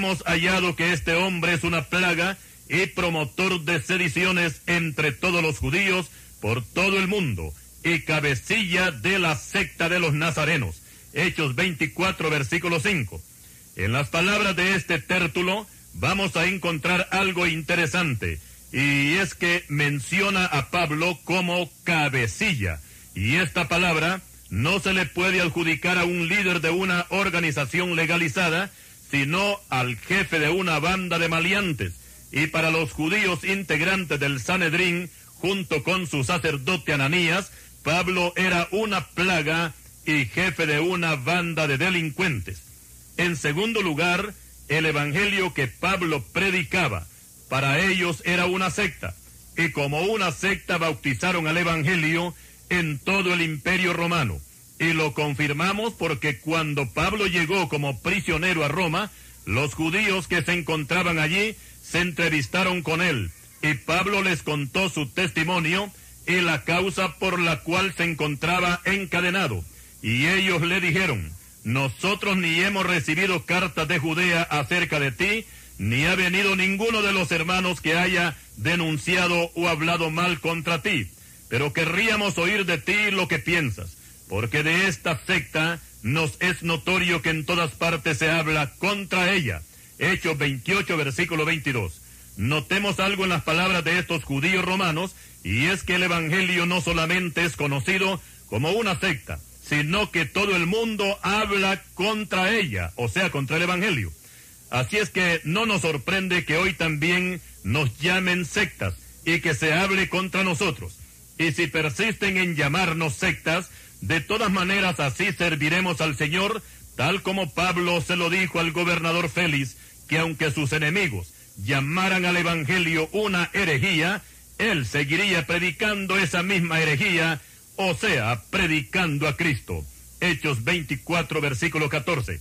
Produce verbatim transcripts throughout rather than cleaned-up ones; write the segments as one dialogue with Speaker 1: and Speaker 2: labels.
Speaker 1: hemos hallado que este hombre es una plaga y promotor de sediciones entre todos los judíos por todo el mundo, y cabecilla de la secta de los nazarenos. Hechos veinticuatro, versículo cinco. En las palabras de este Tértulo vamos a encontrar algo interesante, y es que menciona a Pablo como cabecilla, y esta palabra no se le puede adjudicar a un líder de una organización legalizada, sino al jefe de una banda de maleantes, y para los judíos integrantes del Sanedrín, junto con su sacerdote Ananías, Pablo era una plaga y jefe de una banda de delincuentes. En segundo lugar, el evangelio que Pablo predicaba, para ellos era una secta, y como una secta bautizaron al evangelio en todo el imperio romano. Y lo confirmamos porque cuando Pablo llegó como prisionero a Roma, los judíos que se encontraban allí se entrevistaron con él, y Pablo les contó su testimonio y la causa por la cual se encontraba encadenado. Y ellos le dijeron: nosotros ni hemos recibido cartas de Judea acerca de ti, ni ha venido ninguno de los hermanos que haya denunciado o hablado mal contra ti, pero querríamos oír de ti lo que piensas, porque de esta secta nos es notorio que en todas partes se habla contra ella. Hechos veintiocho, versículo veintidós. Notemos algo en las palabras de estos judíos romanos, y es que el evangelio no solamente es conocido como una secta, sino que todo el mundo habla contra ella, o sea, contra el evangelio. Así es que no nos sorprende que hoy también nos llamen sectas y que se hable contra nosotros. Y si persisten en llamarnos sectas, de todas maneras así serviremos al Señor, tal como Pablo se lo dijo al gobernador Félix, que aunque sus enemigos llamaran al evangelio una herejía, él seguiría predicando esa misma herejía, o sea, predicando a Cristo. Hechos veinticuatro, versículo catorce.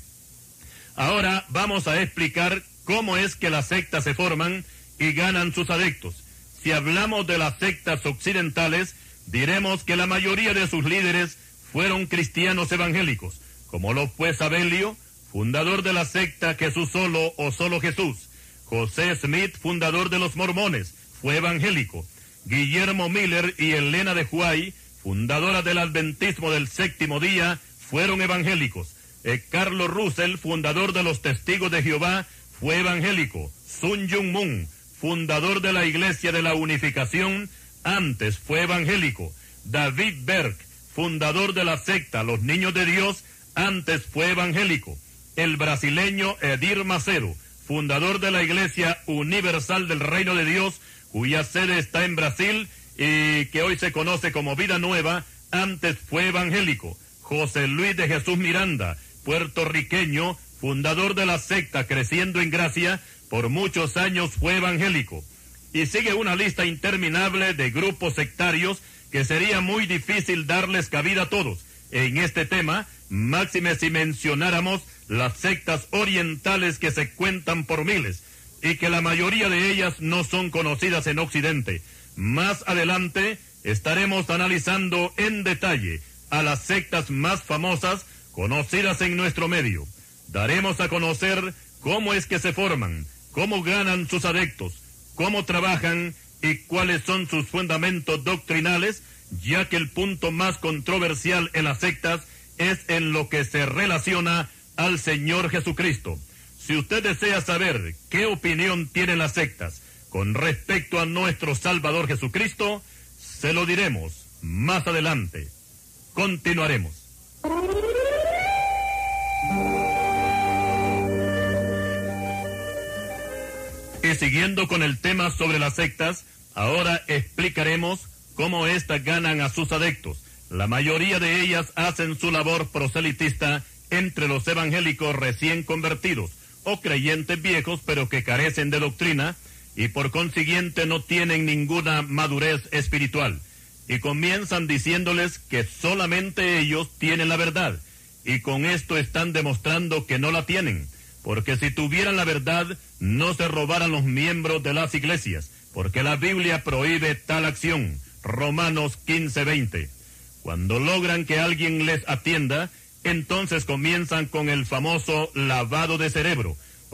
Speaker 1: Ahora vamos a explicar cómo es que las sectas se forman y ganan sus adeptos. Si hablamos de las sectas occidentales, diremos que la mayoría de sus líderes fueron cristianos evangélicos, como lo fue Sabelio, fundador de la secta Jesús Solo o Solo Jesús. José Smith, fundador de los mormones, fue evangélico. Guillermo Miller y Elena de Huay, fundadora del adventismo del séptimo día, fueron evangélicos. Eh, Carlos Russell, fundador de los Testigos de Jehová, fue evangélico. Sun Myung Moon, fundador de la Iglesia de la Unificación, antes fue evangélico. David Berg, fundador de la secta Los Niños de Dios, antes fue evangélico. El brasileño Edir Macedo, fundador de la Iglesia Universal del Reino de Dios, cuya sede está en Brasil y que hoy se conoce como Vida Nueva, antes fue evangélico. José Luis de Jesús Miranda, puertorriqueño, fundador de la secta Creciendo en Gracia, por muchos años fue evangélico. Y sigue una lista interminable de grupos sectarios que sería muy difícil darles cabida a todos. En este tema, máxime si mencionáramos las sectas orientales que se cuentan por miles, y que la mayoría de ellas no son conocidas en Occidente. Más adelante estaremos analizando en detalle a las sectas más famosas conocidas en nuestro medio. Daremos a conocer cómo es que se forman, cómo ganan sus adeptos, cómo trabajan y cuáles son sus fundamentos doctrinales, ya que el punto más controversial en las sectas es en lo que se relaciona al Señor Jesucristo. Si usted desea saber qué opinión tienen las sectas con respecto a nuestro Salvador Jesucristo, se lo diremos más adelante. Continuaremos. Y siguiendo con el tema sobre las sectas, ahora explicaremos cómo éstas ganan a sus adeptos. La mayoría de ellas hacen su labor proselitista entre los evangélicos recién convertidos o creyentes viejos pero que carecen de doctrina y por consiguiente no tienen ninguna madurez espiritual. Y comienzan diciéndoles que solamente ellos tienen la verdad, y con esto están demostrando que no la tienen, porque si tuvieran la verdad, no se robaran los miembros de las iglesias, porque la Biblia prohíbe tal acción. Romanos quince veinte. Cuando logran que alguien les atienda, entonces comienzan con el famoso lavado de cerebro,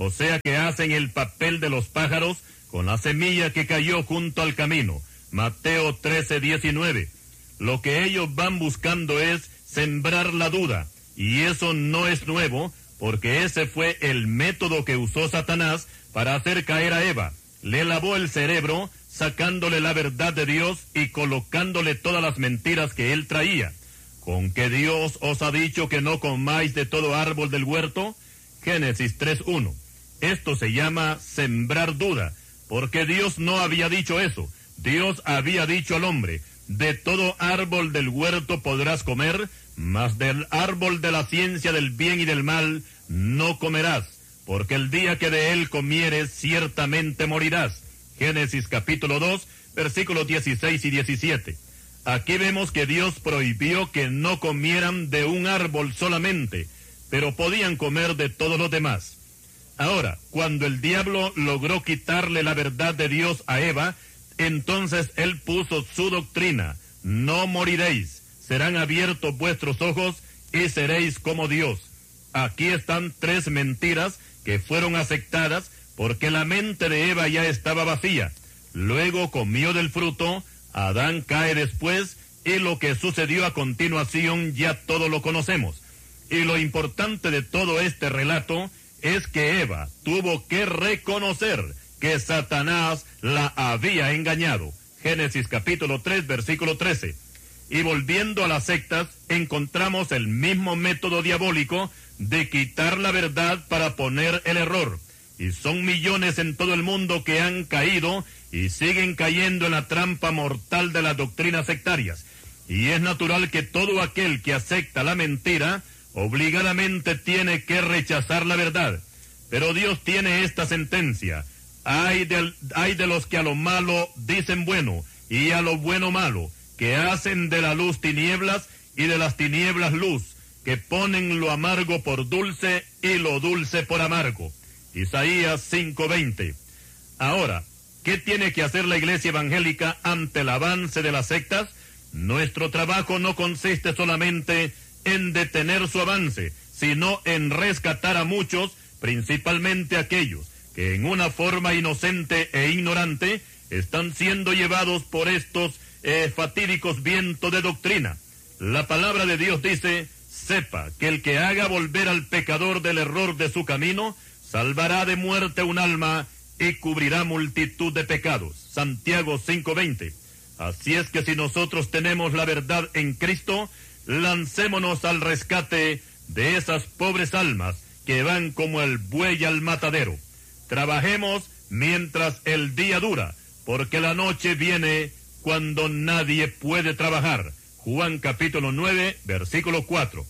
Speaker 1: o sea que hacen el papel de los pájaros con la semilla que cayó junto al camino. Mateo trece, diecinueve. Lo que ellos van buscando es sembrar la duda, y eso no es nuevo, porque ese fue el método que usó Satanás para hacer caer a Eva. Le lavó el cerebro, sacándole la verdad de Dios y colocándole todas las mentiras que él traía. ¿Con que Dios os ha dicho que no comáis de todo árbol del huerto? Génesis tres, uno. Esto se llama sembrar duda, porque Dios no había dicho eso. Dios había dicho al hombre: de todo árbol del huerto podrás comer, mas del árbol de la ciencia del bien y del mal no comerás, porque el día que de él comieres ciertamente morirás. Génesis capítulo dos, versículos dieciséis y diecisiete. Aquí vemos que Dios prohibió que no comieran de un árbol solamente, pero podían comer de todos los demás. Ahora, cuando el diablo logró quitarle la verdad de Dios a Eva, entonces él puso su doctrina: no moriréis, serán abiertos vuestros ojos y seréis como Dios. Aquí están tres mentiras que fueron aceptadas porque la mente de Eva ya estaba vacía. Luego comió del fruto, Adán cae después, y lo que sucedió a continuación ya todo lo conocemos. Y lo importante de todo este relato es que Eva tuvo que reconocer que Satanás la había engañado. Génesis capítulo tres, versículo trece. Y volviendo a las sectas, encontramos el mismo método diabólico de quitar la verdad para poner el error. Y son millones en todo el mundo que han caído y siguen cayendo en la trampa mortal de las doctrinas sectarias. Y es natural que todo aquel que acepta la mentira obligadamente tiene que rechazar la verdad. Pero Dios tiene esta sentencia: hay de, hay de los que a lo malo dicen bueno, y a lo bueno malo, que hacen de la luz tinieblas y de las tinieblas luz, que ponen lo amargo por dulce y lo dulce por amargo. Isaías cinco, veinte. Ahora, ¿qué tiene que hacer la iglesia evangélica ante el avance de las sectas? Nuestro trabajo no consiste solamente en detener su avance, sino en rescatar a muchos, principalmente aquellos que en una forma inocente e ignorante están siendo llevados por estos eh, fatídicos vientos de doctrina. La palabra de Dios dice: sepa que el que haga volver al pecador del error de su camino, salvará de muerte un alma y cubrirá multitud de pecados. Santiago cinco, veinte. Así es que si nosotros tenemos la verdad en Cristo, lancémonos al rescate de esas pobres almas que van como el buey al matadero. Trabajemos mientras el día dura, porque la noche viene cuando nadie puede trabajar. Juan capítulo nueve, versículo cuatro.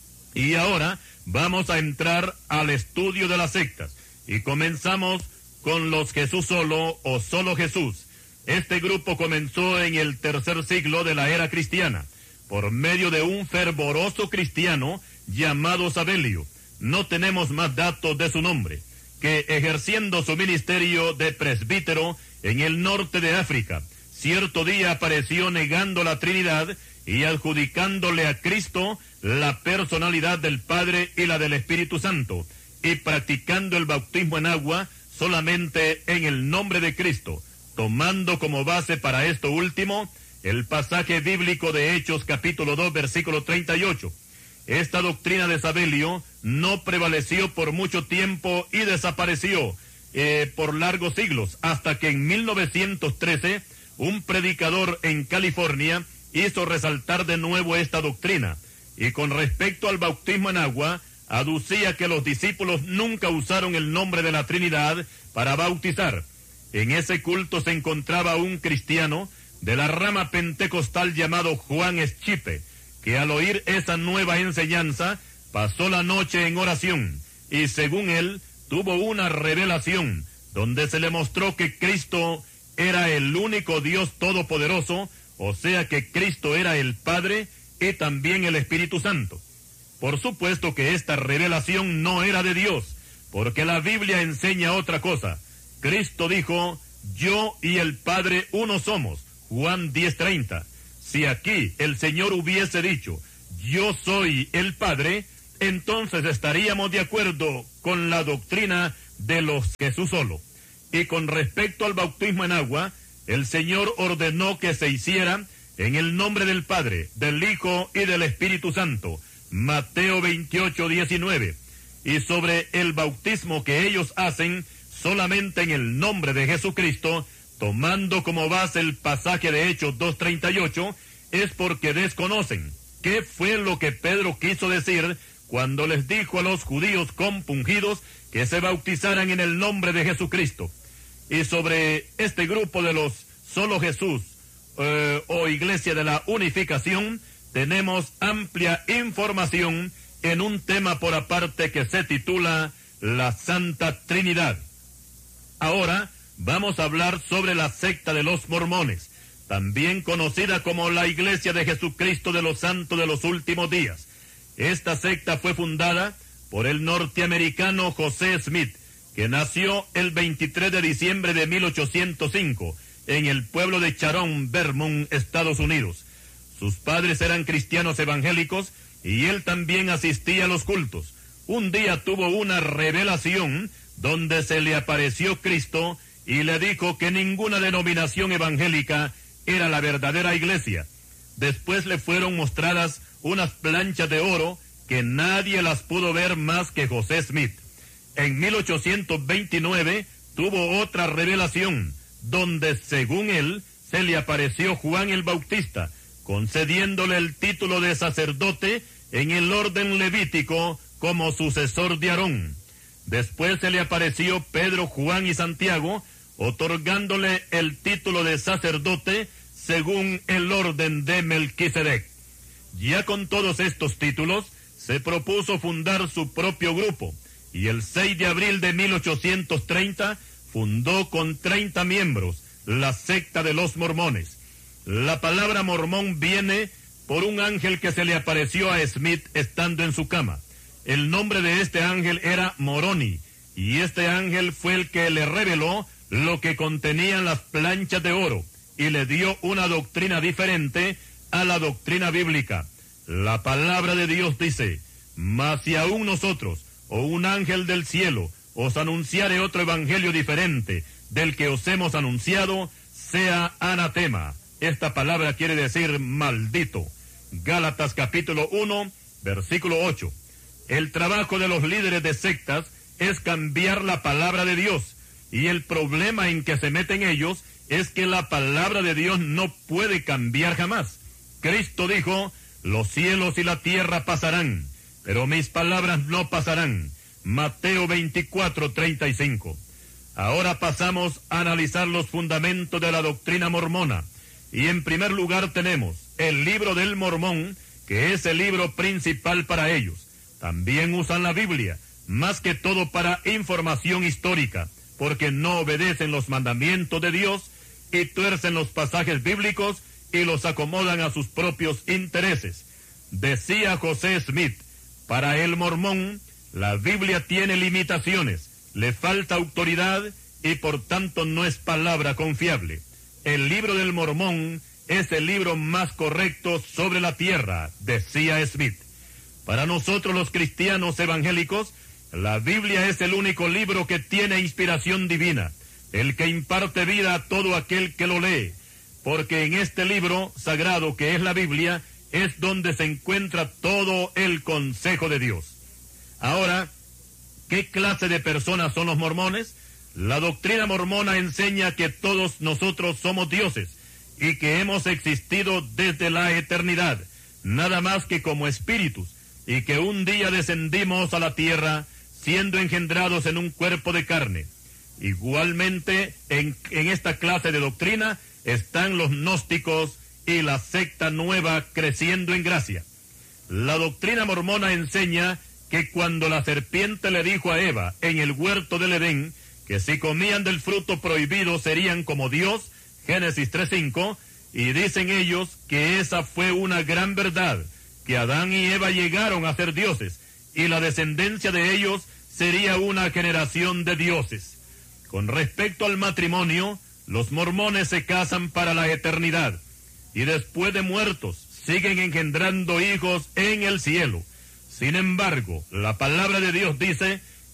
Speaker 1: Y ahora vamos a entrar al estudio de las sectas, y comenzamos con los Jesús solo o solo Jesús. Este grupo comenzó en el tercer siglo de la era cristiana, por medio de un fervoroso cristiano llamado Sabelio. No tenemos más datos de su nombre, que ejerciendo su ministerio de presbítero en el norte de África, cierto día apareció negando la Trinidad y adjudicándole a Cristo la personalidad del Padre y la del Espíritu Santo, y practicando el bautismo en agua solamente en el nombre de Cristo, tomando como base para esto último el pasaje bíblico de Hechos capítulo dos, versículo treinta y ocho. Esta doctrina de Sabelio no prevaleció por mucho tiempo y desapareció eh, por largos siglos, hasta que en mil novecientos trece un predicador en California hizo resaltar de nuevo esta doctrina, y con respecto al bautismo en agua, aducía que los discípulos nunca usaron el nombre de la Trinidad para bautizar. En ese culto se encontraba un cristiano de la rama pentecostal llamado Juan Eschipe, que al oír esa nueva enseñanza pasó la noche en oración, y según él tuvo una revelación donde se le mostró que Cristo era el único Dios todopoderoso, o sea que Cristo era el Padre y también el Espíritu Santo. Por supuesto que esta revelación no era de Dios, porque la Biblia enseña otra cosa. Cristo dijo: yo y el Padre uno somos, Juan diez, treinta. Si aquí el Señor hubiese dicho: yo soy el Padre, entonces estaríamos de acuerdo con la doctrina de los Jesús solo. Y con respecto al bautismo en agua, el Señor ordenó que se hiciera en el nombre del Padre, del Hijo y del Espíritu Santo. Mateo veintiocho, diecinueve. Y sobre el bautismo que ellos hacen solamente en el nombre de Jesucristo, tomando como base el pasaje de Hechos dos treinta y ocho, es porque desconocen qué fue lo que Pedro quiso decir cuando les dijo a los judíos compungidos que se bautizaran en el nombre de Jesucristo. Y sobre este grupo de los solo Jesús eh, o Iglesia de la Unificación, tenemos amplia información en un tema por aparte que se titula La Santa Trinidad. Ahora vamos a hablar sobre la secta de los mormones, también conocida como la Iglesia de Jesucristo de los Santos de los Últimos Días. Esta secta fue fundada por el norteamericano José Smith, que nació el veintitrés de diciembre de mil ochocientos cinco en el pueblo de Sharon, Vermont, Estados Unidos. Sus padres eran cristianos evangélicos y él también asistía a los cultos. Un día tuvo una revelación donde se le apareció Cristo y le dijo que ninguna denominación evangélica era la verdadera iglesia. Después le fueron mostradas unas planchas de oro que nadie las pudo ver más que José Smith. En mil ochocientos veintinueve tuvo otra revelación, donde según él se le apareció Juan el Bautista, concediéndole el título de sacerdote en el orden levítico como sucesor de Aarón. Después se le apareció Pedro, Juan y Santiago, otorgándole el título de sacerdote según el orden de Melquisedec. Ya con todos estos títulos, se propuso fundar su propio grupo, y el seis de abril de mil ochocientos treinta fundó con treinta miembros la secta de los mormones. La palabra mormón viene por un ángel que se le apareció a Smith estando en su cama. El nombre de este ángel era Moroni, y este ángel fue el que le reveló lo que contenían las planchas de oro, y le dio una doctrina diferente a la doctrina bíblica. La palabra de Dios dice: mas si aún nosotros, o un ángel del cielo, os anunciare otro evangelio diferente del que os hemos anunciado, sea anatema. Esta palabra quiere decir maldito. Gálatas capítulo uno, versículo ocho. El trabajo de los líderes de sectas es cambiar la palabra de Dios, y el problema en que se meten ellos es que la palabra de Dios no puede cambiar jamás. Cristo dijo: los cielos y la tierra pasarán, pero mis palabras no pasarán. Mateo veinticuatro, treinta y cinco. Ahora pasamos a analizar los fundamentos de la doctrina mormona. Y en primer lugar tenemos el libro del Mormón, que es el libro principal para ellos. También usan la Biblia, más que todo para información histórica, porque no obedecen los mandamientos de Dios y tuercen los pasajes bíblicos y los acomodan a sus propios intereses. Decía José Smith: para el mormón, la Biblia tiene limitaciones, le falta autoridad y por tanto no es palabra confiable. El libro del Mormón es el libro más correcto sobre la tierra, decía Smith. Para nosotros los cristianos evangélicos, la Biblia es el único libro que tiene inspiración divina, el que imparte vida a todo aquel que lo lee, porque en este libro sagrado que es la Biblia, es donde se encuentra todo el consejo de Dios. Ahora, ¿qué clase de personas son los mormones? La doctrina mormona enseña que todos nosotros somos dioses y que hemos existido desde la eternidad, nada más que como espíritus, y que un día descendimos a la tierra siendo engendrados en un cuerpo de carne. Igualmente, en, en esta clase de doctrina están los gnósticos y la secta nueva creciendo en gracia. La doctrina mormona enseña que cuando la serpiente le dijo a Eva en el huerto del Edén que si comían del fruto prohibido serían como Dios, Génesis tres cinco, y dicen ellos que esa fue una gran verdad, que Adán y Eva llegaron a ser dioses, y la descendencia de ellos sería una generación de dioses. Con respecto al matrimonio, los mormones se casan para la eternidad, y después de muertos siguen engendrando hijos en el cielo. Sin embargo, la palabra de Dios dice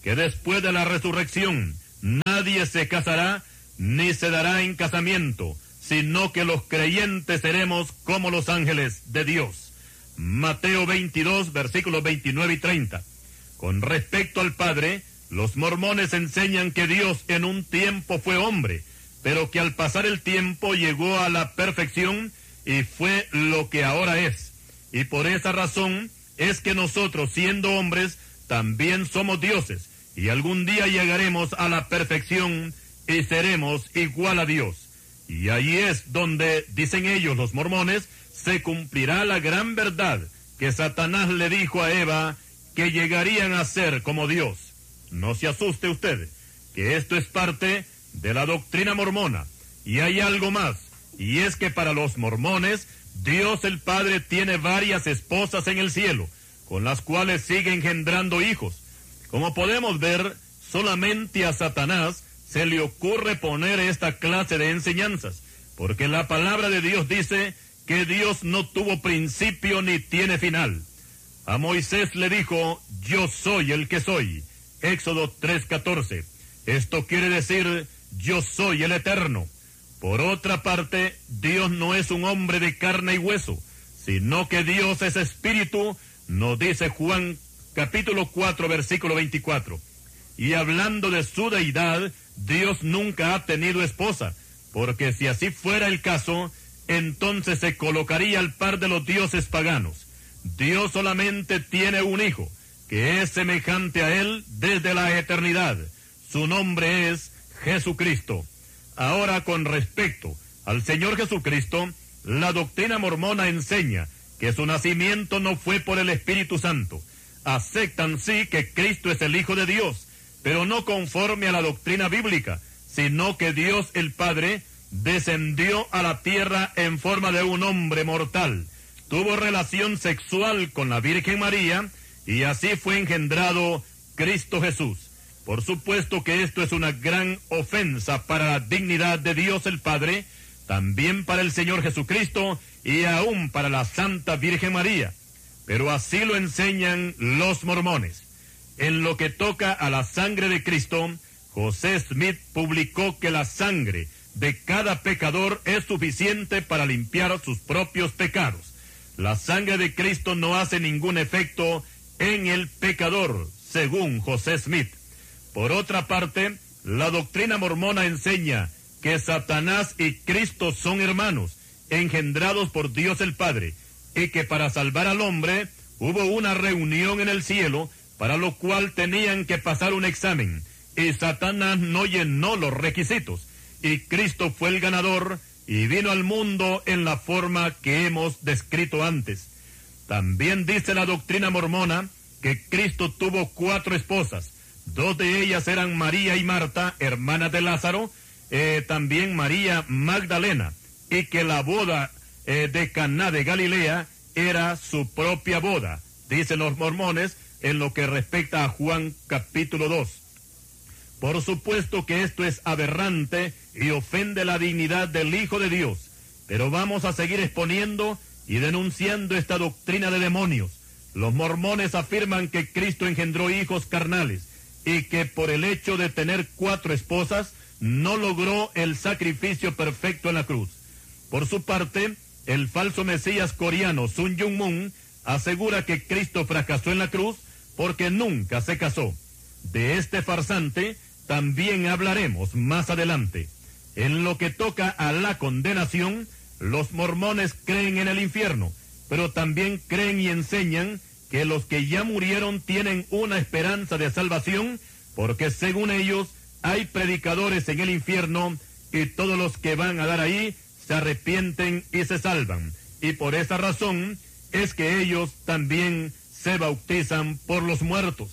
Speaker 1: que después de la resurrección nadie se casará ni se dará en casamiento, sino que los creyentes seremos como los ángeles de Dios. Mateo veintidós, versículos veintinueve y treinta. Con respecto al Padre, los mormones enseñan que Dios en un tiempo fue hombre, pero que al pasar el tiempo llegó a la perfección y fue lo que ahora es. Y por esa razón es que nosotros, siendo hombres, también somos dioses, y algún día llegaremos a la perfección y seremos igual a Dios. Y ahí es donde, dicen ellos los mormones, se cumplirá la gran verdad que Satanás le dijo a Eva, que llegarían a ser como Dios. No se asuste usted, que esto es parte de la doctrina mormona. Y hay algo más, y es que para los mormones, Dios el Padre tiene varias esposas en el cielo, con las cuales sigue engendrando hijos. Como podemos ver, solamente a Satanás se le ocurre poner esta clase de enseñanzas, porque la palabra de Dios dice que Dios no tuvo principio ni tiene final. A Moisés le dijo, yo soy el que soy. Éxodo tres catorce. Esto quiere decir, yo soy el Eterno. Por otra parte, Dios no es un hombre de carne y hueso, sino que Dios es espíritu, nos dice Juan capítulo cuatro, versículo veinticuatro. Y hablando de su deidad, Dios nunca ha tenido esposa, porque si así fuera el caso, entonces se colocaría al par de los dioses paganos. Dios solamente tiene un hijo, que es semejante a él desde la eternidad. Su nombre es Jesucristo. Ahora, con respecto al Señor Jesucristo, la doctrina mormona enseña que su nacimiento no fue por el Espíritu Santo. Aceptan sí que Cristo es el Hijo de Dios, pero no conforme a la doctrina bíblica, sino que Dios el Padre descendió a la tierra en forma de un hombre mortal, tuvo relación sexual con la Virgen María, y así fue engendrado Cristo Jesús. Por supuesto que esto es una gran ofensa para la dignidad de Dios el Padre, también para el Señor Jesucristo y aún para la Santa Virgen María. Pero así lo enseñan los mormones. En lo que toca a la sangre de Cristo, José Smith publicó que la sangre de cada pecador es suficiente para limpiar sus propios pecados. La sangre de Cristo no hace ningún efecto en el pecador, según José Smith. Por otra parte, la doctrina mormona enseña que Satanás y Cristo son hermanos, engendrados por Dios el Padre, y que para salvar al hombre hubo una reunión en el cielo, para lo cual tenían que pasar un examen, y Satanás no llenó los requisitos, y Cristo fue el ganador, y vino al mundo en la forma que hemos descrito antes. También dice la doctrina mormona que Cristo tuvo cuatro esposas. Dos de ellas eran María y Marta, hermanas de Lázaro, eh, también María Magdalena, y que la boda eh, de Caná de Galilea era su propia boda, dicen los mormones, en lo que respecta a Juan capítulo dos. Por supuesto que esto es aberrante y ofende la dignidad del Hijo de Dios, pero vamos a seguir exponiendo y denunciando esta doctrina de demonios. Los mormones afirman que Cristo engendró hijos carnales y que por el hecho de tener cuatro esposas no logró el sacrificio perfecto en la cruz. Por su parte, el falso mesías coreano Sun Myung Moon asegura que Cristo fracasó en la cruz porque nunca se casó. De este farsante también hablaremos más adelante. En lo que toca a la condenación, los mormones creen en el infierno, pero también creen y enseñan que los que ya murieron tienen una esperanza de salvación, porque según ellos hay predicadores en el infierno y todos los que van a dar ahí se arrepienten y se salvan. Y por esa razón es que ellos también se bautizan por los muertos.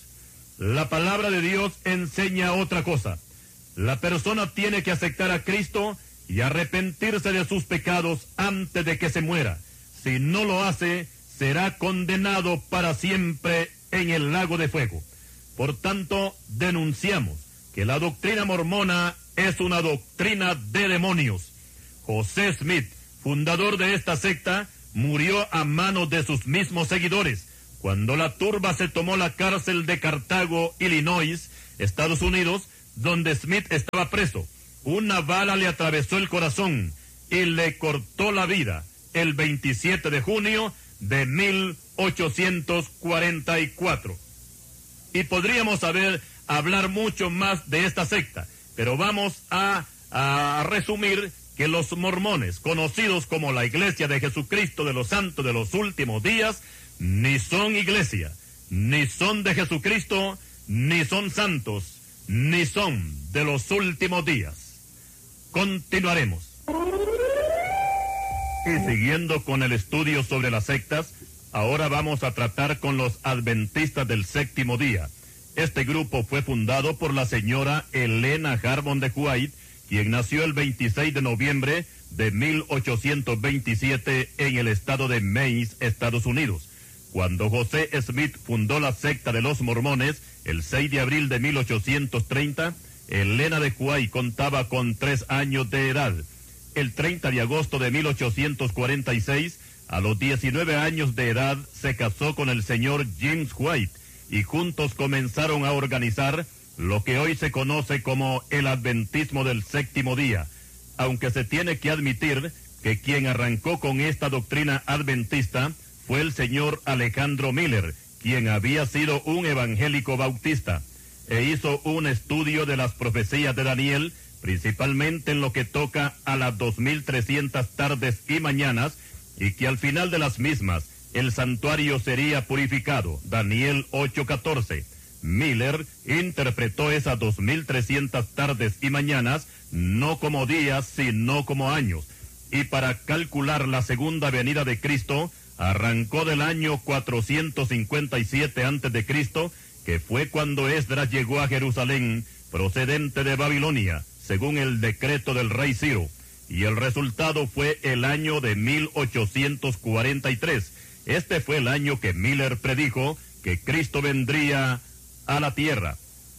Speaker 1: La palabra de Dios enseña otra cosa. La persona tiene que aceptar a Cristo y arrepentirse de sus pecados antes de que se muera. Si no lo hace, será condenado para siempre en el lago de fuego. Por tanto, denunciamos que la doctrina mormona es una doctrina de demonios. José Smith, fundador de esta secta, murió a manos de sus mismos seguidores, cuando la turba se tomó la cárcel de Cartago, Illinois, Estados Unidos, donde Smith estaba preso. Una bala le atravesó el corazón y le cortó la vida el veintisiete de junio de mil ochocientos cuarenta y cuatro. Y podríamos saber, hablar mucho más de esta secta, pero vamos a, a resumir que los mormones, conocidos como la Iglesia de Jesucristo de los Santos de los Últimos Días, ni son iglesia, ni son de Jesucristo, ni son santos, ni son de los últimos días. Continuaremos. Y siguiendo con el estudio sobre las sectas, ahora vamos a tratar con los adventistas del séptimo día. Este grupo fue fundado por la señora Helena Harmon de White, quien nació el veintiséis de noviembre de mil ochocientos veintisiete en el estado de Maine, Estados Unidos. Cuando José Smith fundó la secta de los mormones, el seis de abril de mil ochocientos treinta, Helena de White contaba con tres años de edad. El treinta de agosto de mil ochocientos cuarenta y seis, a los diecinueve años de edad, se casó con el señor James White y juntos comenzaron a organizar lo que hoy se conoce como el adventismo del séptimo día, aunque se tiene que admitir que quien arrancó con esta doctrina adventista fue el señor Alejandro Miller, quien había sido un evangélico bautista, e hizo un estudio de las profecías de Daniel, principalmente en lo que toca a las dos mil trescientas tardes y mañanas, y que al final de las mismas el santuario sería purificado. Daniel ocho catorce. Miller interpretó esas dos mil trescientas tardes y mañanas no como días, sino como años, y para calcular la segunda venida de Cristo, arrancó del año cuatrocientos cincuenta y siete antes de Cristo, que fue cuando Esdras llegó a Jerusalén, procedente de Babilonia, según el decreto del rey Ciro, y el resultado fue el año de mil ochocientos cuarenta y tres. Este fue el año que Miller predijo que Cristo vendría a la tierra,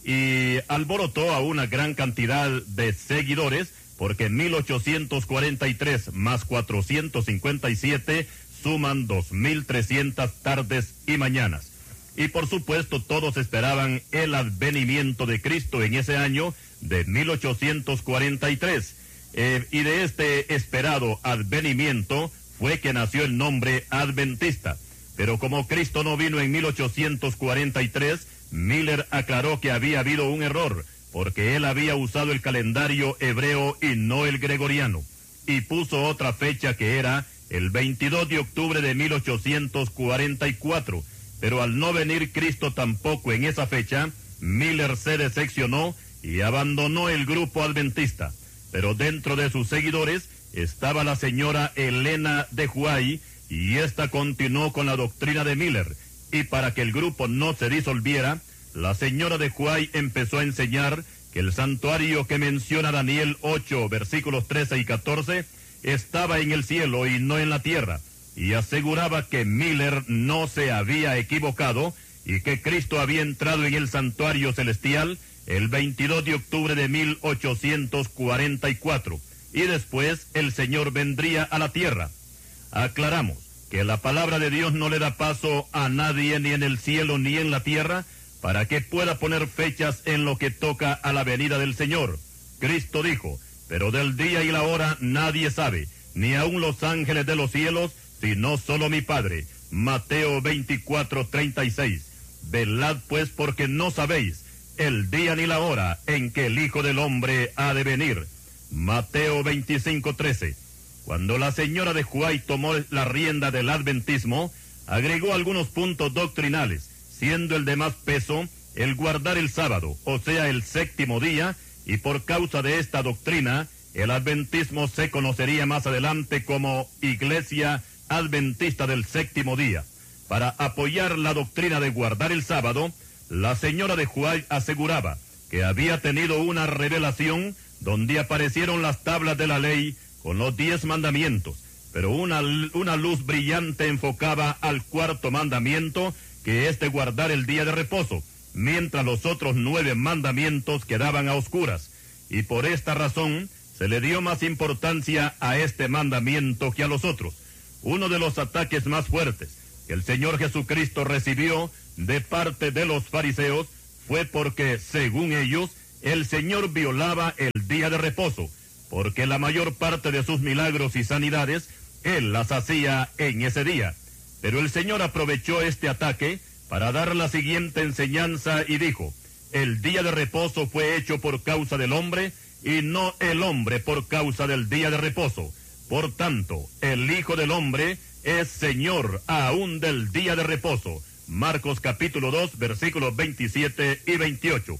Speaker 1: y alborotó a una gran cantidad de seguidores, porque en mil ochocientos cuarenta y tres más cuatrocientos cincuenta y siete suman dos mil trescientas tardes y mañanas. Y por supuesto todos esperaban el advenimiento de Cristo en ese año de mil ochocientos cuarenta y tres. Eh, y de este esperado advenimiento fue que nació el nombre adventista. Pero como Cristo no vino en mil ochocientos cuarenta y tres, Miller aclaró que había habido un error, porque él había usado el calendario hebreo y no el gregoriano, y puso otra fecha que era el veintidós de octubre de mil ochocientos cuarenta y cuatro, pero al no venir Cristo tampoco en esa fecha, Miller se decepcionó y abandonó el grupo adventista. Pero dentro de sus seguidores estaba la señora Helena de White, y ésta continuó con la doctrina de Miller, y para que el grupo no se disolviera, la señora de White empezó a enseñar que el santuario que menciona Daniel ocho, versículos trece y catorce, estaba en el cielo y no en la tierra, y aseguraba que Miller no se había equivocado y que Cristo había entrado en el santuario celestial el veintidós de octubre de mil ochocientos cuarenta y cuatro, y después el Señor vendría a la tierra. Aclaramos que la palabra de Dios no le da paso a nadie ni en el cielo ni en la tierra para que pueda poner fechas en lo que toca a la venida del Señor. Cristo dijo: pero del día y la hora nadie sabe, ni aun los ángeles de los cielos, sino solo mi Padre. Mateo veinticuatro treinta y seis. Velad pues, porque no sabéis el día ni la hora en que el Hijo del Hombre ha de venir. Mateo veinticinco trece. Cuando la señora de White tomó la rienda del adventismo, agregó algunos puntos doctrinales, siendo el de más peso el guardar el sábado, o sea, el séptimo día, y por causa de esta doctrina, el adventismo se conocería más adelante como Iglesia Adventista del Séptimo Día. Para apoyar la doctrina de guardar el sábado, la señora de White aseguraba que había tenido una revelación donde aparecieron las tablas de la ley con los diez mandamientos, pero una, una luz brillante enfocaba al cuarto mandamiento, que es de guardar el día de reposo, mientras los otros nueve mandamientos quedaban a oscuras, y por esta razón se le dio más importancia a este mandamiento que a los otros. Uno de los ataques más fuertes que el Señor Jesucristo recibió de parte de los fariseos fue porque, según ellos, el Señor violaba el día de reposo, porque la mayor parte de sus milagros y sanidades Él las hacía en ese día. Pero el Señor aprovechó este ataque para dar la siguiente enseñanza y dijo: el día de reposo fue hecho por causa del hombre y no el hombre por causa del día de reposo. Por tanto, el Hijo del Hombre es Señor aún del día de reposo. Marcos capítulo dos, versículos veintisiete y veintiocho.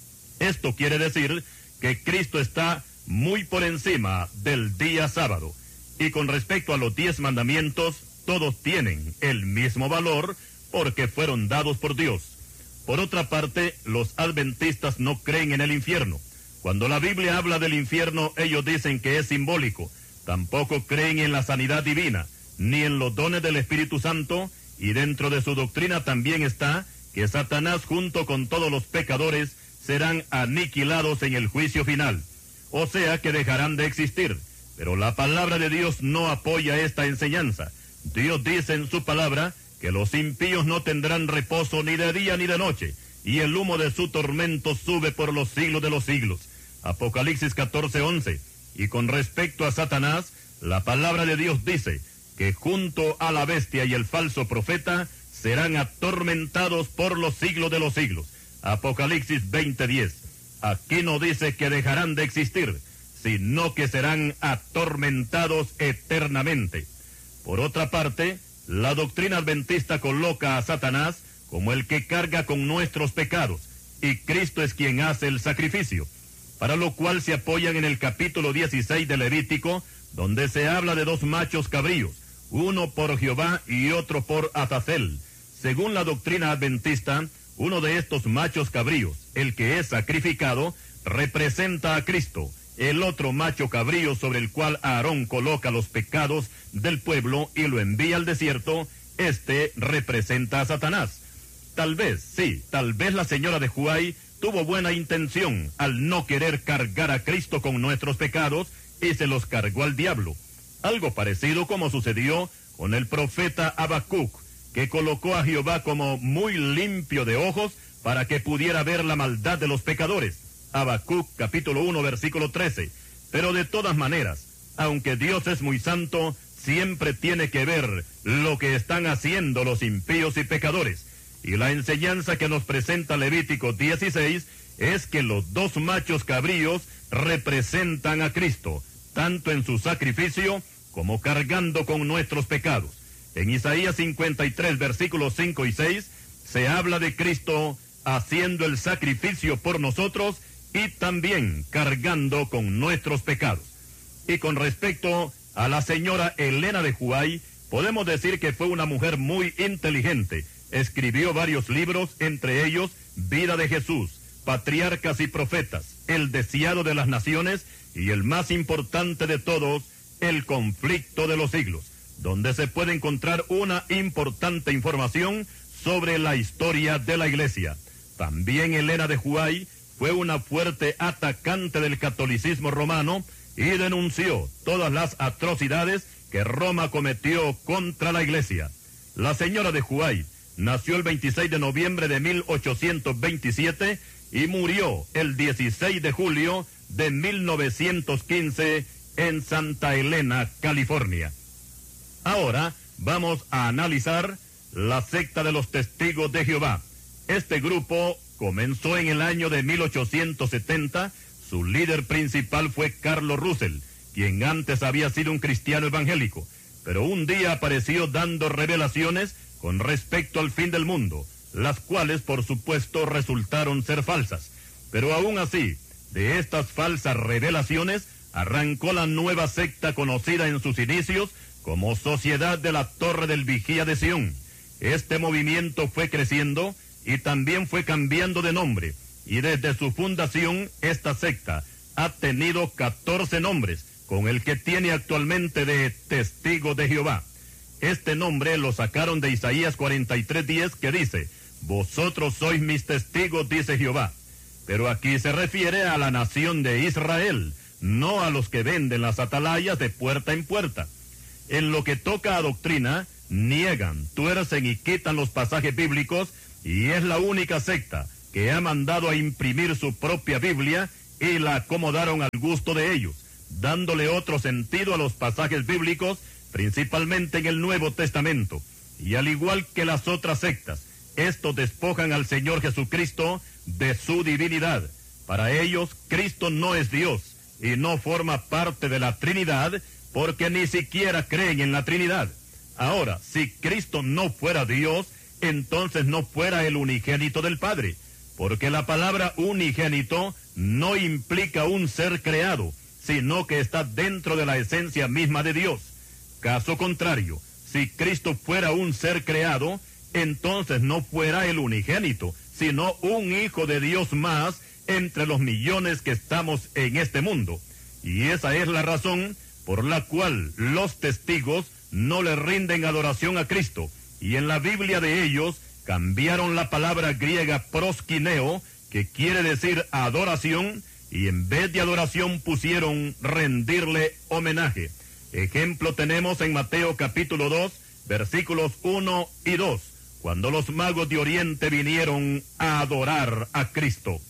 Speaker 1: Esto quiere decir que Cristo está muy por encima del día sábado. Y con respecto a los diez mandamientos, todos tienen el mismo valor porque fueron dados por Dios. Por otra parte, los adventistas no creen en el infierno. Cuando la Biblia habla del infierno, ellos dicen que es simbólico. Tampoco creen en la sanidad divina, ni en los dones del Espíritu Santo, y dentro de su doctrina también está que Satanás junto con todos los pecadores serán aniquilados en el juicio final, o sea que dejarán de existir. Pero la palabra de Dios no apoya esta enseñanza. Dios dice en su palabra que los impíos no tendrán reposo ni de día ni de noche, y el humo de su tormento sube por los siglos de los siglos. Apocalipsis catorce, once. Y con respecto a Satanás, la palabra de Dios dice que junto a la bestia y el falso profeta serán atormentados por los siglos de los siglos. Apocalipsis veinte, diez. Aquí no dice que dejarán de existir, sino que serán atormentados eternamente. Por otra parte, la doctrina adventista coloca a Satanás como el que carga con nuestros pecados, y Cristo es quien hace el sacrificio, para lo cual se apoyan en el capítulo dieciséis de Levítico, donde se habla de dos machos cabríos, uno por Jehová y otro por Azazel. Según la doctrina adventista, uno de estos machos cabríos, el que es sacrificado, representa a Cristo. El otro macho cabrío sobre el cual Aarón coloca los pecados del pueblo y lo envía al desierto, este representa a Satanás. Tal vez, sí, tal vez la señora de Huay tuvo buena intención al no querer cargar a Cristo con nuestros pecados y se los cargó al diablo. Algo parecido como sucedió con el profeta Habacuc, que colocó a Jehová como muy limpio de ojos para que pudiera ver la maldad de los pecadores. Habacuc capítulo uno versículo trece. Pero de todas maneras, aunque Dios es muy santo, siempre tiene que ver lo que están haciendo los impíos y pecadores. Y la enseñanza que nos presenta Levítico dieciséis es que los dos machos cabríos representan a Cristo, tanto en su sacrificio como cargando con nuestros pecados. En Isaías cincuenta y tres versículos cinco y seis se habla de Cristo haciendo el sacrificio por nosotros y también cargando con nuestros pecados. Y con respecto a la señora Elena de Huay, podemos decir que fue una mujer muy inteligente. Escribió varios libros, entre ellos Vida de Jesús, Patriarcas y Profetas, El Deseado de las Naciones y el más importante de todos, El Conflicto de los Siglos, donde se puede encontrar una importante información sobre la historia de la Iglesia. También Elena de Huay fue una fuerte atacante del catolicismo romano y denunció todas las atrocidades que Roma cometió contra la Iglesia. La señora de Huay nació el veintiséis de noviembre de mil ochocientos veintisiete y murió el dieciséis de julio de mil novecientos quince en Santa Elena, California. Ahora vamos a analizar la secta de los Testigos de Jehová. Este grupo comenzó en el año de mil ochocientos setenta. Su líder principal fue Carlos Russell, quien antes había sido un cristiano evangélico, pero un día apareció dando revelaciones con respecto al fin del mundo, las cuales por supuesto resultaron ser falsas. Pero aún así, de estas falsas revelaciones arrancó la nueva secta conocida en sus inicios como Sociedad de la Torre del Vigía de Sión. Este movimiento fue creciendo y también fue cambiando de nombre, y desde su fundación esta secta ha tenido catorce nombres, con el que tiene actualmente de Testigos de Jehová. Este nombre lo sacaron de Isaías cuarenta y tres, diez, que dice: vosotros sois mis testigos, dice Jehová. Pero aquí se refiere a la nación de Israel, no a los que venden las atalayas de puerta en puerta. En lo que toca a doctrina, niegan, tuercen y quitan los pasajes bíblicos, y es la única secta que ha mandado a imprimir su propia Biblia y la acomodaron al gusto de ellos, dándole otro sentido a los pasajes bíblicos, principalmente en el Nuevo Testamento. Y al igual que las otras sectas, estos despojan al Señor Jesucristo de su divinidad. Para ellos, Cristo no es Dios y no forma parte de la Trinidad, porque ni siquiera creen en la Trinidad. Ahora, si Cristo no fuera Dios, entonces no fuera el unigénito del Padre, porque la palabra unigénito no implica un ser creado, sino que está dentro de la esencia misma de Dios. Caso contrario, si Cristo fuera un ser creado, entonces no fuera el unigénito, sino un hijo de Dios más entre los millones que estamos en este mundo. Y esa es la razón por la cual los testigos no le rinden adoración a Cristo, y en la Biblia de ellos cambiaron la palabra griega proskineo, que quiere decir adoración, y en vez de adoración pusieron rendirle homenaje. Ejemplo tenemos en Mateo capítulo dos, versículos uno y dos, cuando los magos de Oriente vinieron a adorar a Cristo.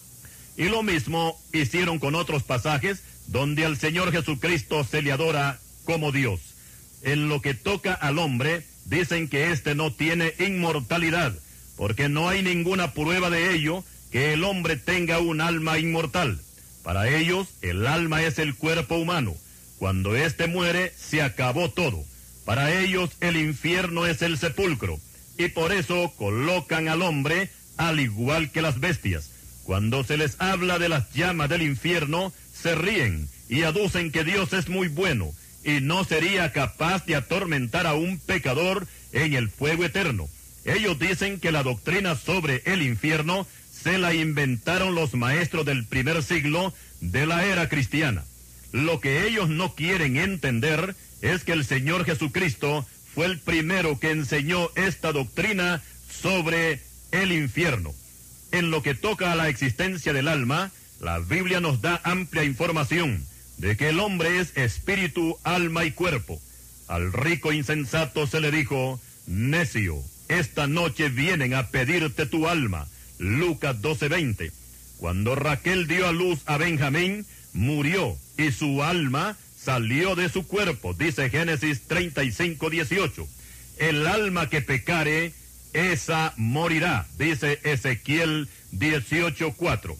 Speaker 1: Y lo mismo hicieron con otros pasajes donde al Señor Jesucristo se le adora como Dios. En lo que toca al hombre, dicen que éste no tiene inmortalidad, porque no hay ninguna prueba de ello que el hombre tenga un alma inmortal. Para ellos, el alma es el cuerpo humano. Cuando éste muere, se acabó todo. Para ellos, el infierno es el sepulcro, y por eso colocan al hombre al igual que las bestias. Cuando se les habla de las llamas del infierno, se ríen y aducen que Dios es muy bueno y no sería capaz de atormentar a un pecador en el fuego eterno. Ellos dicen que la doctrina sobre el infierno se la inventaron los maestros del primer siglo de la era cristiana. Lo que ellos no quieren entender es que el Señor Jesucristo fue el primero que enseñó esta doctrina sobre el infierno. En lo que toca a la existencia del alma, la Biblia nos da amplia información de que el hombre es espíritu, alma y cuerpo. Al rico insensato se le dijo: necio, esta noche vienen a pedirte tu alma. Lucas doce veinte. Cuando Raquel dio a luz a Benjamín, murió y su alma salió de su cuerpo, dice Génesis treinta y cinco dieciocho. El alma que pecare, esa morirá, dice Ezequiel dieciocho cuatro.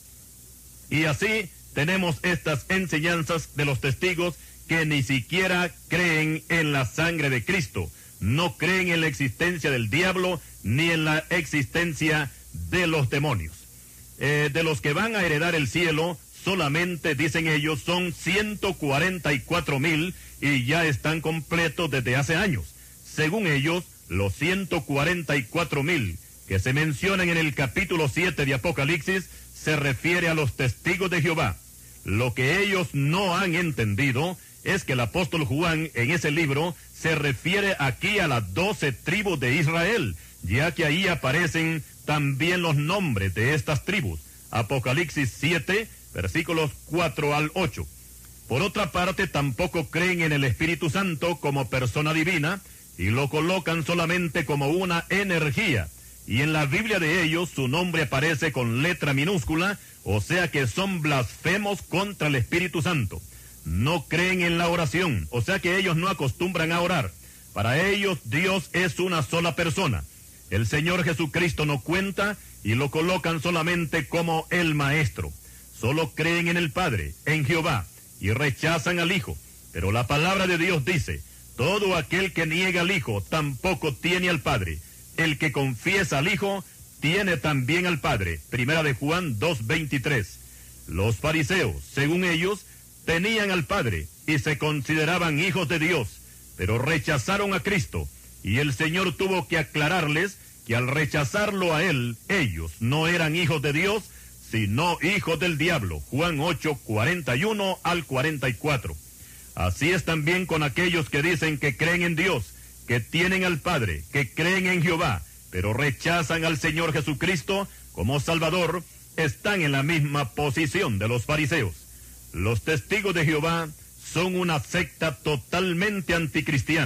Speaker 1: Y así tenemos estas enseñanzas de los testigos que ni siquiera creen en la sangre de Cristo, no creen en la existencia del diablo ni en la existencia de los demonios. Eh, de los que van a heredar el cielo, solamente, dicen ellos, son ciento cuarenta y cuatro mil y ya están completos desde hace años. Según ellos, los ciento cuarenta y cuatro mil que se mencionan en el capítulo siete de Apocalipsis se refiere a los testigos de Jehová. Lo que ellos no han entendido es que el apóstol Juan en ese libro se refiere aquí a las doce tribus de Israel, ya que ahí aparecen también los nombres de estas tribus. Apocalipsis siete, versículos cuatro al ocho. Por otra parte, tampoco creen en el Espíritu Santo como persona divina y lo colocan solamente como una energía. Y en la Biblia de ellos su nombre aparece con letra minúscula, o sea que son blasfemos contra el Espíritu Santo. No creen en la oración, o sea que ellos no acostumbran a orar. Para ellos Dios es una sola persona. El Señor Jesucristo no cuenta y lo colocan solamente como el Maestro. Solo creen en el Padre, en Jehová, y rechazan al Hijo. Pero la palabra de Dios dice: todo aquel que niega al Hijo tampoco tiene al Padre. El que confiesa al Hijo tiene también al Padre. Primera de Juan dos veintitrés. Los fariseos, según ellos, tenían al Padre y se consideraban hijos de Dios, pero rechazaron a Cristo, y el Señor tuvo que aclararles que al rechazarlo a Él, ellos no eran hijos de Dios, sino hijos del diablo. Juan ocho, cuarenta y uno al cuarenta y cuatro. Así es también con aquellos que dicen que creen en Dios, que tienen al Padre, que creen en Jehová, pero rechazan al Señor Jesucristo como Salvador, están en la misma posición de los fariseos. Los testigos de Jehová son una secta totalmente anticristiana.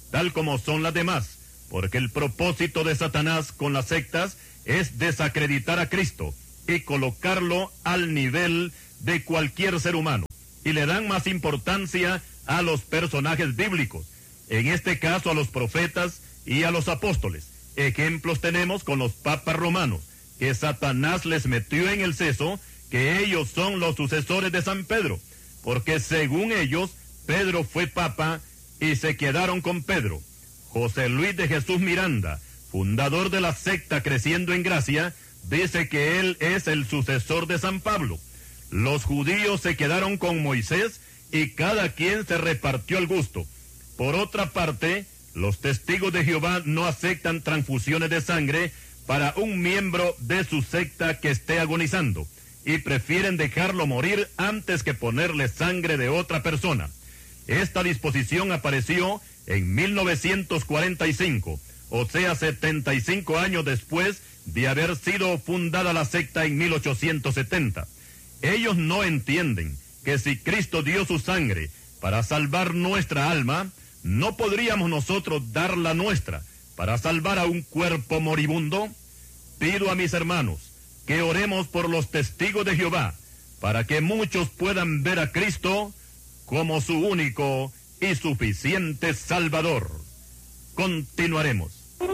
Speaker 1: tal como son las demás, porque el propósito de Satanás con las sectas es desacreditar a Cristo y colocarlo al nivel de cualquier ser humano, y le dan más importancia a los personajes bíblicos, en este caso a los profetas y a los apóstoles. Ejemplos tenemos con los papas romanos, que Satanás les metió en el seso que ellos son los sucesores de San Pedro, porque según ellos, Pedro fue papa y se quedaron con Pedro. José Luis de Jesús Miranda, fundador de la secta Creciendo en Gracia, dice que él es el sucesor de San Pablo. Los judíos se quedaron con Moisés y cada quien se repartió el gusto. Por otra parte, los testigos de Jehová no aceptan transfusiones de sangre para un miembro de su secta que esté agonizando, y prefieren dejarlo morir antes que ponerle sangre de otra persona. Esta disposición apareció en mil novecientos cuarenta y cinco, o sea, setenta y cinco años después de haber sido fundada la secta en mil ochocientos setenta. Ellos no entienden que si Cristo dio su sangre para salvar nuestra alma, ¿no podríamos nosotros dar la nuestra para salvar a un cuerpo moribundo? Pido a mis hermanos que oremos por los testigos de Jehová, para que muchos puedan ver a Cristo como su único y suficiente Salvador. Continuaremos.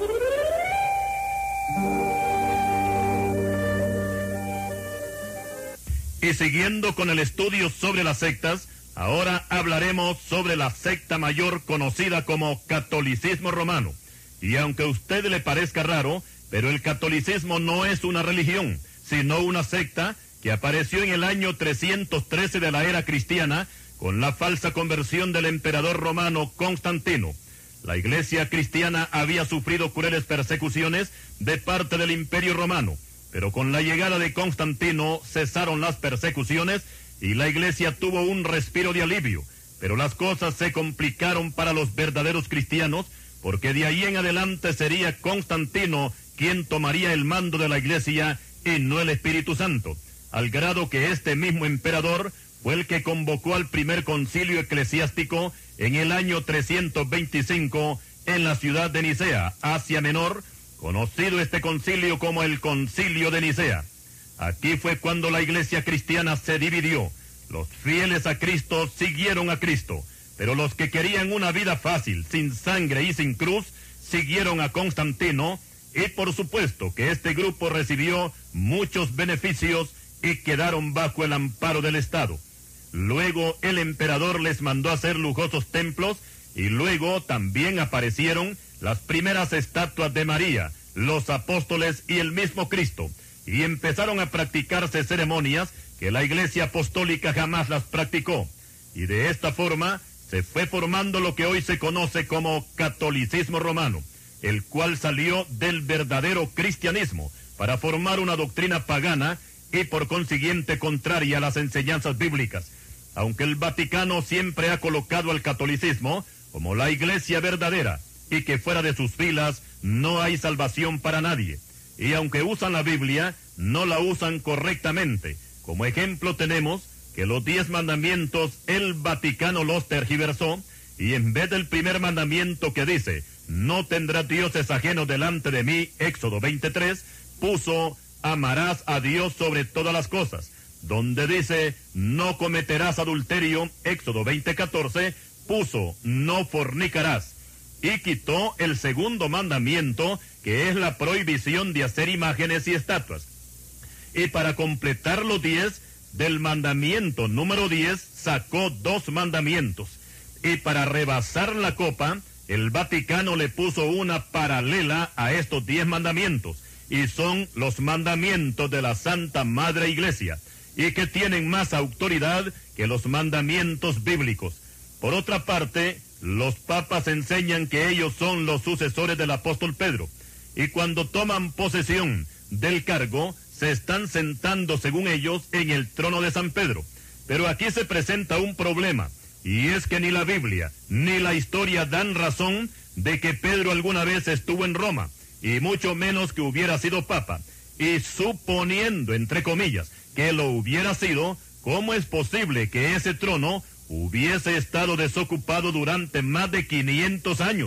Speaker 1: Y siguiendo con el estudio sobre las sectas, ahora hablaremos sobre la secta mayor conocida como catolicismo romano. Y aunque a usted le parezca raro, pero el catolicismo no es una religión, sino una secta que apareció en el año trescientos trece de la era cristiana con la falsa conversión del emperador romano Constantino. La iglesia cristiana había sufrido crueles persecuciones de parte del imperio romano, pero con la llegada de Constantino cesaron las persecuciones y la iglesia tuvo un respiro de alivio, pero las cosas se complicaron para los verdaderos cristianos, porque de ahí en adelante sería Constantino quien tomaría el mando de la iglesia y no el Espíritu Santo, al grado que este mismo emperador fue el que convocó al primer concilio eclesiástico en el año trescientos veinticinco en la ciudad de Nicea, Asia Menor, conocido este concilio como el Concilio de Nicea. Aquí fue cuando la iglesia cristiana se dividió. Los fieles a Cristo siguieron a Cristo, pero los que querían una vida fácil, sin sangre y sin cruz, siguieron a Constantino, y por supuesto que este grupo recibió muchos beneficios y quedaron bajo el amparo del Estado. Luego el emperador les mandó hacer lujosos templos, y luego también aparecieron las primeras estatuas de María, los apóstoles y el mismo Cristo, y empezaron a practicarse ceremonias que la iglesia apostólica jamás las practicó, y de esta forma se fue formando lo que hoy se conoce como catolicismo romano, el cual salió del verdadero cristianismo para formar una doctrina pagana y por consiguiente contraria a las enseñanzas bíblicas, aunque el Vaticano siempre ha colocado al catolicismo como la iglesia verdadera y que fuera de sus filas no hay salvación para nadie, y aunque usan la Biblia, no la usan correctamente. Como ejemplo tenemos que los diez mandamientos el Vaticano los tergiversó, y en vez del primer mandamiento que dice, no tendrás dioses ajenos delante de mí, Éxodo veintitrés, puso, amarás a Dios sobre todas las cosas. Donde dice, no cometerás adulterio, Éxodo veinte catorce, puso, no fornicarás. Y quitó el segundo mandamiento, que es la prohibición de hacer imágenes y estatuas. Y para completar los diez, del mandamiento número diez, sacó dos mandamientos. Y para rebasar la copa, el Vaticano le puso una paralela a estos diez mandamientos, y son los mandamientos de la Santa Madre Iglesia, y que tienen más autoridad que los mandamientos bíblicos. Por otra parte, los papas enseñan que ellos son los sucesores del apóstol Pedro, y cuando toman posesión del cargo, se están sentando, según ellos, en el trono de San Pedro. Pero aquí se presenta un problema, y es que ni la Biblia ni la historia dan razón de que Pedro alguna vez estuvo en Roma, y mucho menos que hubiera sido papa. Y suponiendo, entre comillas, que lo hubiera sido, ¿cómo es posible que ese trono hubiese estado desocupado durante más de quinientos años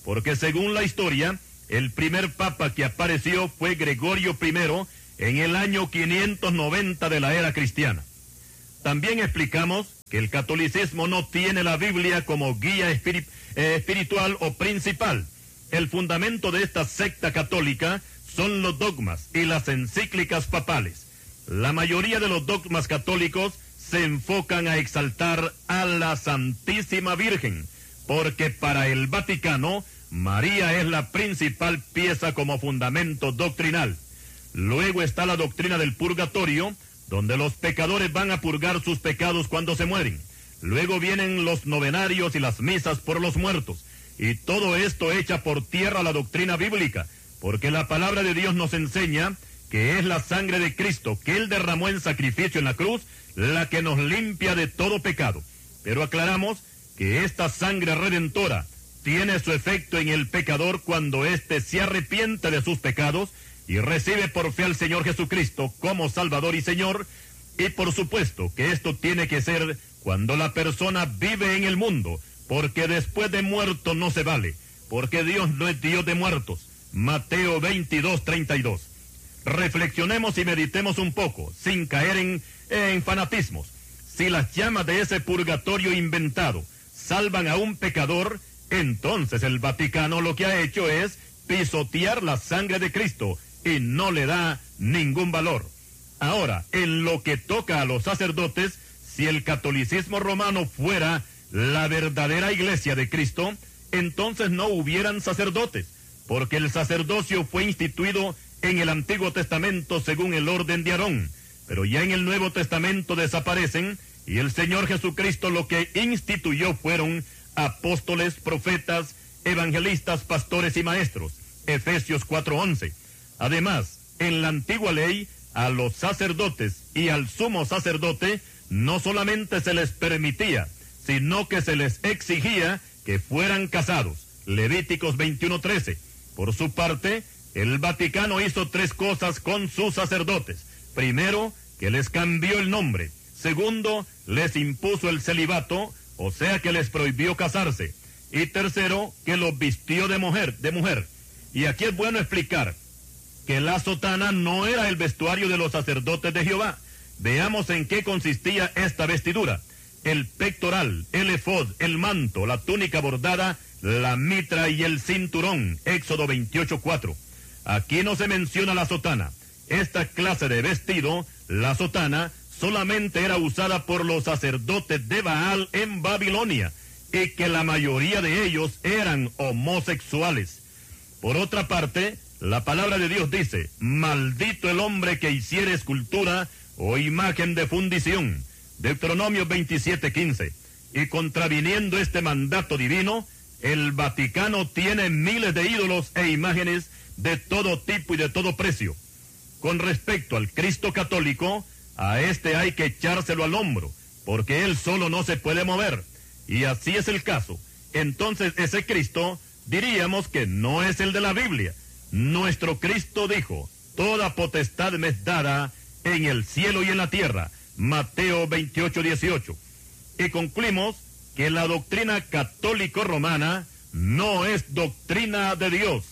Speaker 1: porque según la historia, el primer papa que apareció fue Gregorio primero en el año quinientos noventa de la era cristiana. También explicamos que el catolicismo no tiene la Biblia como guía espiri- eh, espiritual o principal. El fundamento de esta secta católica son los dogmas y las encíclicas papales. La mayoría de los dogmas católicos se enfocan a exaltar a la Santísima Virgen, porque para el Vaticano, María es la principal pieza como fundamento doctrinal. Luego está la doctrina del purgatorio, donde los pecadores van a purgar sus pecados cuando se mueren. Luego vienen los novenarios y las misas por los muertos. Y todo esto echa por tierra la doctrina bíblica, porque la palabra de Dios nos enseña que es la sangre de Cristo que Él derramó en sacrificio en la cruz, la que nos limpia de todo pecado. Pero aclaramos que esta sangre redentora tiene su efecto en el pecador cuando éste se arrepiente de sus pecados y recibe por fe al Señor Jesucristo como Salvador y Señor. Y por supuesto que esto tiene que ser cuando la persona vive en el mundo, porque después de muerto no se vale, porque Dios no es Dios de muertos. Mateo veintidós, treinta y dos. Reflexionemos y meditemos un poco, sin caer en, en fanatismos. Si las llamas de ese purgatorio inventado salvan a un pecador, entonces el Vaticano lo que ha hecho es pisotear la sangre de Cristo y no le da ningún valor. Ahora, en lo que toca a los sacerdotes, si el catolicismo romano fuera la verdadera iglesia de Cristo, entonces no hubieran sacerdotes, porque el sacerdocio fue instituido en el Antiguo Testamento según el orden de Aarón, pero ya en el Nuevo Testamento desaparecen, y el Señor Jesucristo lo que instituyó fueron apóstoles, profetas, evangelistas, pastores y maestros. Efesios cuatro once. Además, en la antigua ley, a los sacerdotes y al sumo sacerdote no solamente se les permitía, sino que se les exigía que fueran casados. Levíticos veintiuno trece. Por su parte, el Vaticano hizo tres cosas con sus sacerdotes. Primero, que les cambió el nombre. Segundo, les impuso el celibato, o sea que les prohibió casarse. Y tercero, que los vistió de mujer, de mujer. Y aquí es bueno explicar que la sotana no era el vestuario de los sacerdotes de Jehová. Veamos en qué consistía esta vestidura. El pectoral, el efod, el manto, la túnica bordada, la mitra y el cinturón. Éxodo veintiocho cuatro. Aquí no se menciona la sotana. Esta clase de vestido, la sotana, solamente era usada por los sacerdotes de Baal en Babilonia, y que la mayoría de ellos eran homosexuales. Por otra parte, la palabra de Dios dice, maldito el hombre que hiciere escultura o imagen de fundición. Deuteronomio veintisiete quince. Y contraviniendo este mandato divino, el Vaticano tiene miles de ídolos e imágenes de todo tipo y de todo precio. Con respecto al Cristo católico, a este hay que echárselo al hombro, porque él solo no se puede mover. Y así es el caso. Entonces ese Cristo diríamos que no es el de la Biblia. Nuestro Cristo dijo, toda potestad me es dada en el cielo y en la tierra. Mateo veintiocho dieciocho. Y concluimos que la doctrina católico-romana no es doctrina de Dios,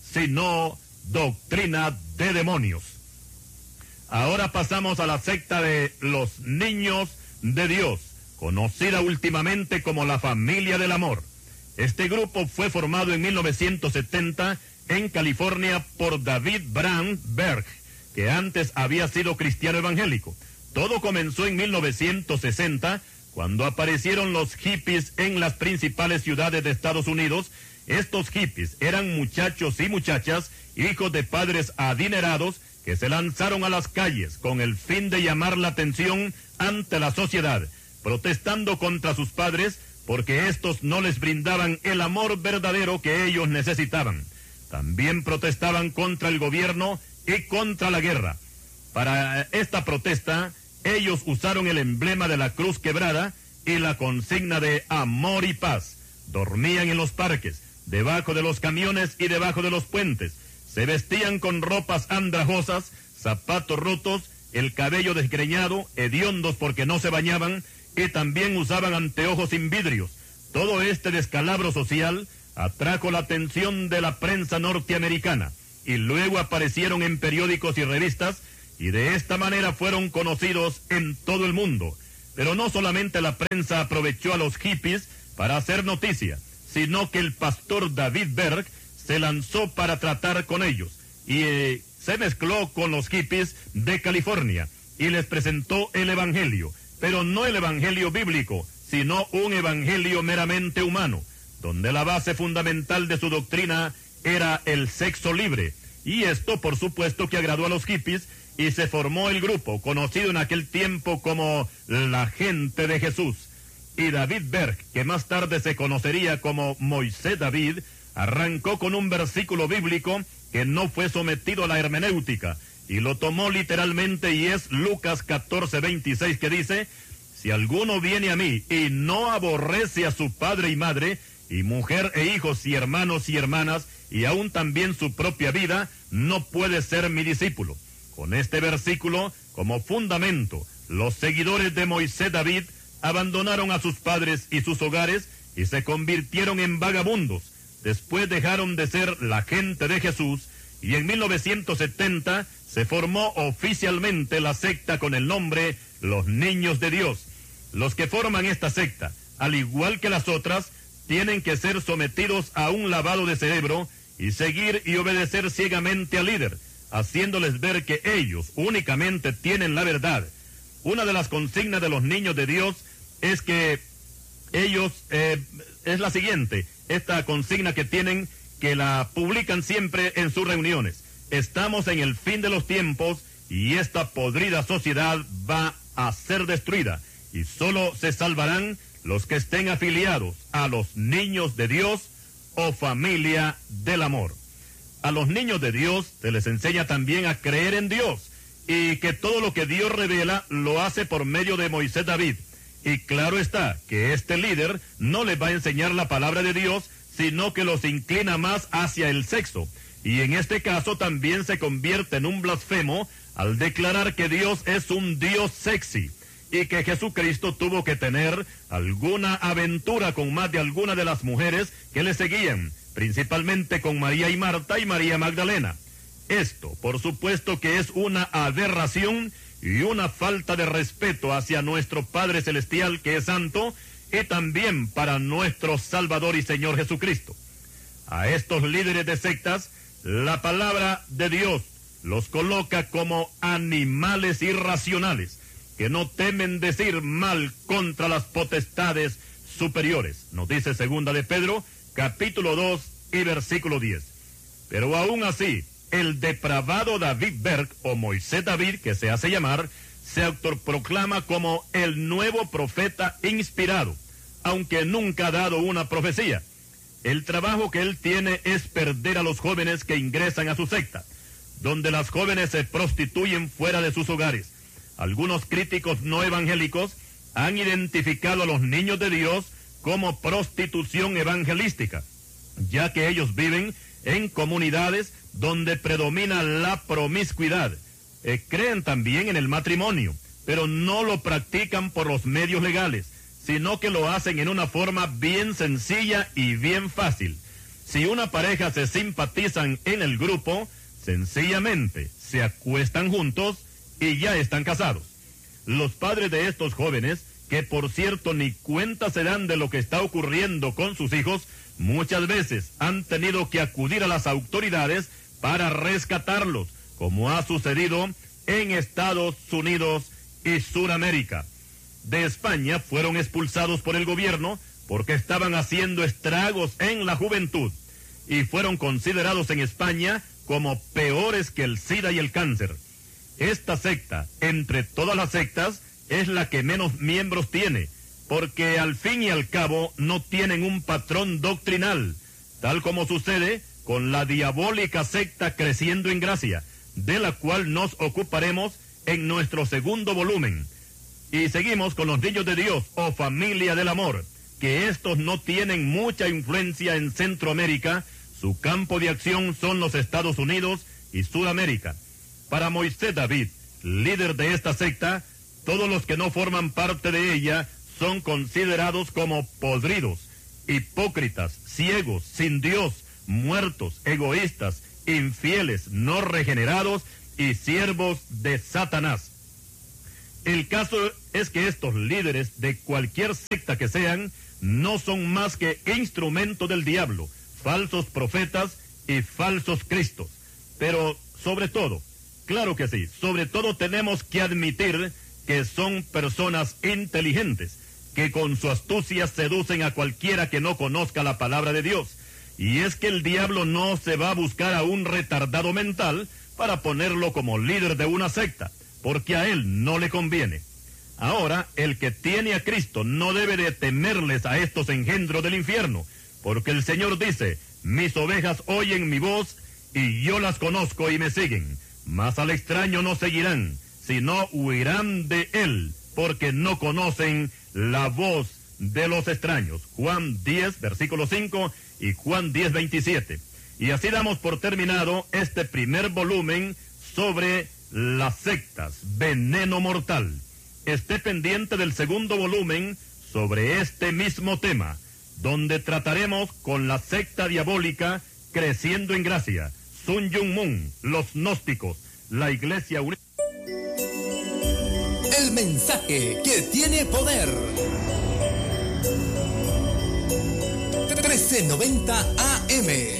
Speaker 1: sino doctrina de demonios. Ahora pasamos a la secta de los niños de Dios, conocida últimamente como la Familia del Amor. Este grupo fue formado en mil novecientos setenta en California por David Brandberg, que antes había sido cristiano evangélico. Todo comenzó en mil novecientos sesenta, cuando aparecieron los hippies en las principales ciudades de Estados Unidos. Estos hippies eran muchachos y muchachas, hijos de padres adinerados, que se lanzaron a las calles con el fin de llamar la atención ante la sociedad, protestando contra sus padres porque estos no les brindaban el amor verdadero que ellos necesitaban. También protestaban contra el gobierno y contra la guerra. Para esta protesta, ellos usaron el emblema de la cruz quebrada y la consigna de amor y paz. Dormían en los parques, debajo de los camiones y debajo de los puentes. Se vestían con ropas andrajosas, zapatos rotos, el cabello desgreñado, hediondos porque no se bañaban, y también usaban anteojos sin vidrios. Todo este descalabro social atrajo la atención de la prensa norteamericana y luego aparecieron en periódicos y revistas y de esta manera fueron conocidos en todo el mundo. Pero no solamente la prensa aprovechó a los hippies para hacer noticia, sino que el pastor David Berg se lanzó para tratar con ellos y eh, se mezcló con los hippies de California y les presentó el evangelio, pero no el evangelio bíblico, sino un evangelio meramente humano, donde la base fundamental de su doctrina era el sexo libre. Y esto, por supuesto, que agradó a los hippies y se formó el grupo, conocido en aquel tiempo como la Gente de Jesús. Y David Berg, que más tarde se conocería como Moisés David, arrancó con un versículo bíblico que no fue sometido a la hermenéutica, y lo tomó literalmente, y es Lucas catorce veintiséis, que dice: si alguno viene a mí y no aborrece a su padre y madre, y mujer e hijos y hermanos y hermanas, y aún también su propia vida, no puede ser mi discípulo. Con este versículo como fundamento, los seguidores de Moisés David abandonaron a sus padres y sus hogares y se convirtieron en vagabundos. Después dejaron de ser la Gente de Jesús y en mil novecientos setenta se formó oficialmente la secta con el nombre Los Niños de Dios. Los que forman esta secta, al igual que las otras, tienen que ser sometidos a un lavado de cerebro y seguir y obedecer ciegamente al líder, haciéndoles ver que ellos únicamente tienen la verdad. Una de las consignas de los Niños de Dios es que ellos, eh, es la siguiente, esta consigna que tienen, que la publican siempre en sus reuniones: estamos en el fin de los tiempos y esta podrida sociedad va a ser destruida y solo se salvarán los que estén afiliados a los Niños de Dios o familia del amor. A los niños de Dios se les enseña también a creer en Dios y que todo lo que Dios revela lo hace por medio de Moisés David. Y claro está que este líder no les va a enseñar la palabra de Dios, sino que los inclina más hacia el sexo. Y en este caso también se convierte en un blasfemo al declarar que Dios es un Dios sexy y que Jesucristo tuvo que tener alguna aventura con más de alguna de las mujeres que le seguían, principalmente con María y Marta y María Magdalena. Esto, por supuesto, que es una aberración y una falta de respeto hacia nuestro Padre Celestial, que es santo, y también para nuestro Salvador y Señor Jesucristo. A estos líderes de sectas, la palabra de Dios los coloca como animales irracionales, que no temen decir mal contra las potestades superiores. Nos dice segunda de Pedro, capítulo dos y versículo diez. Pero aún así, el depravado David Berg, o Moisés David, que se hace llamar, se autoproclama como el nuevo profeta inspirado, aunque nunca ha dado una profecía. El trabajo que él tiene es perder a los jóvenes que ingresan a su secta, donde las jóvenes se prostituyen fuera de sus hogares. Algunos críticos no evangélicos han identificado a los niños de Dios como prostitución evangelística, ya que ellos viven en comunidades donde predomina la promiscuidad. Eh, creen también en el matrimonio, pero no lo practican por los medios legales, sino que lo hacen en una forma bien sencilla y bien fácil. Si una pareja se simpatizan en el grupo, sencillamente se acuestan juntos y ya están casados. Los padres de estos jóvenes, que por cierto ni cuenta se dan de lo que está ocurriendo con sus hijos, muchas veces han tenido que acudir a las autoridades para rescatarlos, como ha sucedido en Estados Unidos y Sudamérica. De España fueron expulsados por el gobierno porque estaban haciendo estragos en la juventud y fueron considerados en España como peores que el SIDA y el cáncer. Esta secta, entre todas las sectas, es la que menos miembros tiene, porque al fin y al cabo no tienen un patrón doctrinal, tal como sucede con la diabólica secta Creciendo en Gracia, de la cual nos ocuparemos en nuestro segundo volumen. Y seguimos con los Niños de Dios, o Familia del Amor, que estos no tienen mucha influencia en Centroamérica. Su campo de acción son los Estados Unidos y Sudamérica. Para Moisés David, líder de esta secta, todos los que no forman parte de ella son considerados como podridos hipócritas, ciegos, sin Dios, muertos, egoístas, infieles, no regenerados y siervos de Satanás. El caso es que estos líderes de cualquier secta que sean, no son más que instrumentos del diablo, falsos profetas y falsos cristos. Pero sobre todo, claro que sí, sobre todo tenemos que admitir que son personas inteligentes, que con su astucia seducen a cualquiera que no conozca la palabra de Dios. Y es que el diablo no se va a buscar a un retardado mental para ponerlo como líder de una secta, porque a él no le conviene. Ahora, el que tiene a Cristo no debe de temerles a estos engendros del infierno, porque el Señor dice, mis ovejas oyen mi voz, y yo las conozco y me siguen, mas al extraño no seguirán, sino huirán de él, porque no conocen la voz de los extraños. Juan diez, versículo cinco, y Juan diez, veintisiete. Y así damos por terminado este primer volumen sobre las sectas, veneno mortal. Esté pendiente del segundo volumen sobre este mismo tema, donde trataremos con la secta diabólica creciendo en gracia, Sun Myung Moon, los gnósticos, la Iglesia Unida.
Speaker 2: El mensaje que tiene poder. trece noventa A M.